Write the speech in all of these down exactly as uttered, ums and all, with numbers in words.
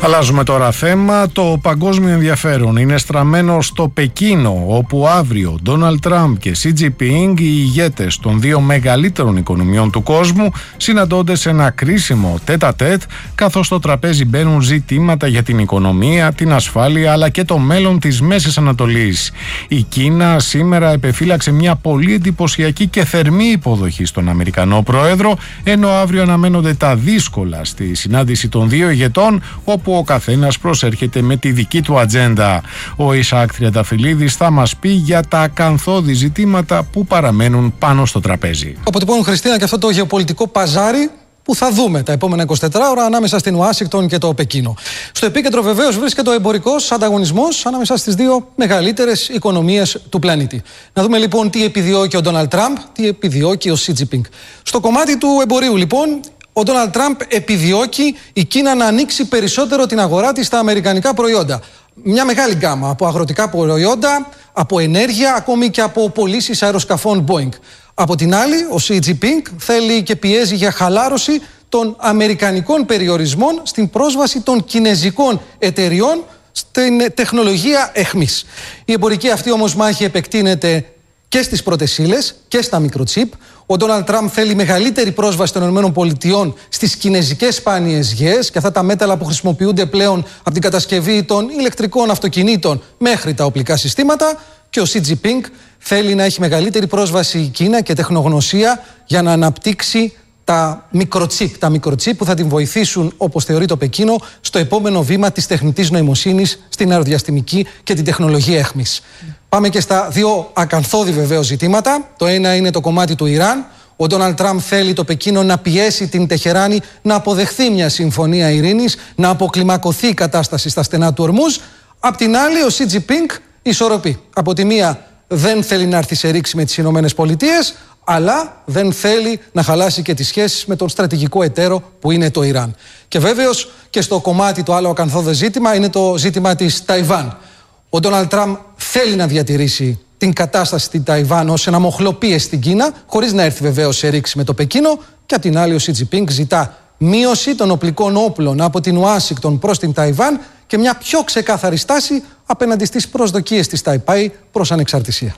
Αλλάζουμε τώρα θέμα. Το παγκόσμιο ενδιαφέρον είναι στραμμένο στο Πεκίνο, όπου αύριο Ντόναλντ Τραμπ και Σι Τζινπίνγκ, οι ηγέτες των δύο μεγαλύτερων οικονομιών του κόσμου, συναντώνται σε ένα κρίσιμο τέτα-τέτ, καθώς στο τραπέζι μπαίνουν ζητήματα για την οικονομία, την ασφάλεια αλλά και το μέλλον της Μέσης Ανατολής. Η Κίνα σήμερα επεφύλαξε μια πολύ εντυπωσιακή και θερμή υποδοχή στον Αμερικανό Πρόεδρο, ενώ αύριο αναμένονται τα δύσκολα στη συνάντηση των δύο ηγετών, όπου ο καθένας προσέρχεται με τη δική του ατζέντα. Ο Ισαάκ Τριανταφυλλίδης θα μας πει για τα ακανθώδη ζητήματα που παραμένουν πάνω στο τραπέζι. Αποτυπώνουν, Χριστίνα, και αυτό το γεωπολιτικό παζάρι που θα δούμε τα επόμενα εικοσιτέσσερα ώρα ανάμεσα στην Ουάσιγκτον και το Πεκίνο. Στο επίκεντρο βεβαίως βρίσκεται ο εμπορικός ανταγωνισμός ανάμεσα στις δύο μεγαλύτερες οικονομίες του πλανήτη. Να δούμε λοιπόν τι επιδιώκει ο Ντόναλντ Τραμπ, τι επιδιώκει ο Σι Τζινπίνγκ. Στο κομμάτι του εμπορίου λοιπόν, ο Ντόναλντ Τραμπ επιδιώκει η Κίνα να ανοίξει περισσότερο την αγορά της στα αμερικανικά προϊόντα. Μια μεγάλη γκάμα από αγροτικά προϊόντα, από ενέργεια, ακόμη και από πωλήσεις αεροσκαφών Boeing. Από την άλλη, ο Σι Τζινπίνγκ θέλει και πιέζει για χαλάρωση των αμερικανικών περιορισμών στην πρόσβαση των κινεζικών εταιριών στην τεχνολογία εχμής. Η εμπορική αυτή όμως μάχη επεκτείνεται και στις πρώτες ύλες και στα μικροτσίπ. Ο Ντόναλντ Τραμπ θέλει μεγαλύτερη πρόσβαση των ΗΠΑ στις κινεζικές σπάνιες γεές και αυτά τα μέταλλα που χρησιμοποιούνται πλέον από την κατασκευή των ηλεκτρικών αυτοκινήτων μέχρι τα οπλικά συστήματα. Και ο Σι Τζινπίνγκ θέλει να έχει μεγαλύτερη πρόσβαση η Κίνα και τεχνογνωσία για να αναπτύξει τα μικροτσίπ. Τα μικροτσίπ που θα την βοηθήσουν, όπως θεωρεί το Πεκίνο, στο επόμενο βήμα της τεχνητής νοημοσύνης στην αεροδιαστημική και την τεχνολογία έχμης. Πάμε και στα δύο ακανθώδη βεβαίως ζητήματα. Το ένα είναι το κομμάτι του Ιράν. Ο Ντόναλντ Τραμπ θέλει το Πεκίνο να πιέσει την Τεχεράνη να αποδεχθεί μια συμφωνία ειρήνης, να αποκλιμακωθεί η κατάσταση στα στενά του Ορμούζ. Απ' την άλλη, ο Σι Τζινπίνγκ ισορροπεί. Από τη μία δεν θέλει να έρθει σε ρήξη με τις Ηνωμένες Πολιτείες, αλλά δεν θέλει να χαλάσει και τις σχέσεις με τον στρατηγικό εταίρο που είναι το Ιράν. Και βέβαιως και στο κομμάτι το άλλο ακανθώδες ζήτημα είναι το ζήτημα της Ταϊβάν. Ο Ντόναλντ Τραμπ θέλει να διατηρήσει την κατάσταση στην Ταϊβάν ως ένα μοχλό πίεση στην Κίνα, χωρίς να έρθει βεβαίως σε ρήξη με το Πεκίνο, και απ' την άλλη ο Σι Τζινπίνγκ ζητά μείωση των οπλικών όπλων από την Ουάσιγκτον προς την Ταϊβάν και μια πιο ξεκάθαρη στάση απέναντι στις προσδοκίες της Ταϊπάι προς ανεξαρτησία.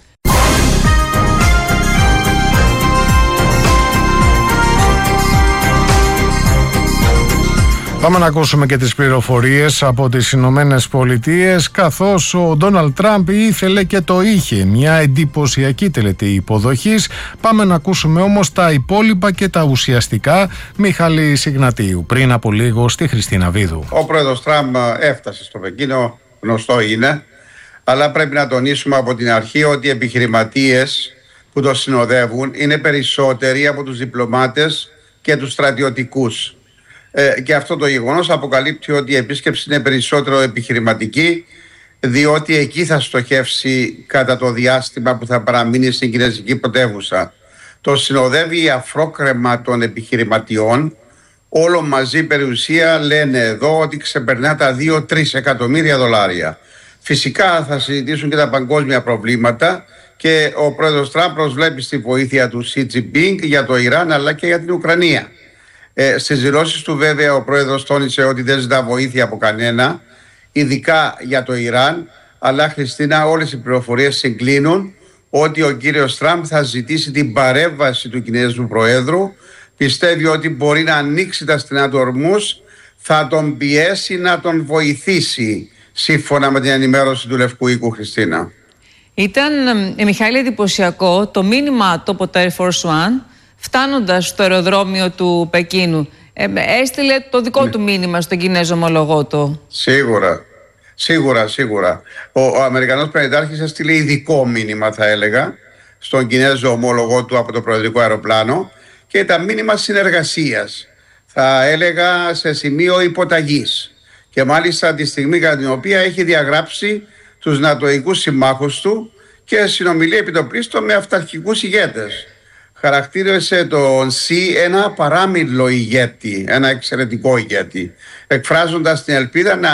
Πάμε να ακούσουμε και τις πληροφορίες από τις Ηνωμένες Πολιτείες, καθώς ο Ντόναλντ Τραμπ ήθελε και το είχε μια εντυπωσιακή τελετή υποδοχής. Πάμε να ακούσουμε όμως τα υπόλοιπα και τα ουσιαστικά. Μιχάλη Σιγνατίου, πριν από λίγο στη Χριστίνα Βίδου. Ο πρόεδρος Τραμπ έφτασε στο Πεκίνο, γνωστό είναι, αλλά πρέπει να τονίσουμε από την αρχή ότι οι επιχειρηματίες που το συνοδεύουν είναι περισσότεροι από τους διπλωμάτες και τους στρατιωτικούς. Ε, και αυτό το γεγονός αποκαλύπτει ότι η επίσκεψη είναι περισσότερο επιχειρηματική, διότι εκεί θα στοχεύσει κατά το διάστημα που θα παραμείνει στην κινέζικη πρωτεύουσα. Το συνοδεύει η αφρόκρεμα των επιχειρηματιών. Όλο μαζί περιουσία λένε εδώ ότι ξεπερνά τα δύο με τρία εκατομμύρια δολάρια. Φυσικά θα συζητήσουν και τα παγκόσμια προβλήματα και ο πρόεδρος Τραμπ προσβλέπει στη βοήθεια του Σι Τζινπίνγκ για το Ιράν αλλά και για την Ουκρανία. Ε, στις δηλώσεις του βέβαια ο πρόεδρος τόνισε ότι δεν ζητά βοήθεια από κανένα, ειδικά για το Ιράν, αλλά Χριστίνα, όλες οι πληροφορίες συγκλίνουν ότι ο κύριος Τραμπ θα ζητήσει την παρέμβαση του Κινέζου Προέδρου. Πιστεύει ότι μπορεί να ανοίξει τα στενά του Ορμούζ, θα τον πιέσει να τον βοηθήσει, σύμφωνα με την ενημέρωση του Λευκού Οίκου, Χριστίνα. Ήταν, ε, Μιχάλη, εντυπωσιακό το μήνυμα από το Air Force One, φτάνοντας στο αεροδρόμιο του Πεκίνου. Ε, έστειλε το δικό ναι. του μήνυμα στον Κινέζο ομολογό του. Σίγουρα, σίγουρα, σίγουρα. Ο, ο Αμερικανός πλανητάρχης έστειλε ειδικό μήνυμα, θα έλεγα, στον Κινέζο ομολογό του από το προεδρικό αεροπλάνο και ήταν μήνυμα συνεργασίας. Θα έλεγα σε σημείο υποταγής. Και μάλιστα τη στιγμή κατά την οποία έχει διαγράψει τους νατοικούς συμμάχους του και συνομιλεί επιτοπλίστων με αυταρχικούς ηγέτες. Χαρακτήρισε τον Σι ένα παράμιλο ηγέτη, ένα εξαιρετικό ηγέτη, εκφράζοντας την ελπίδα να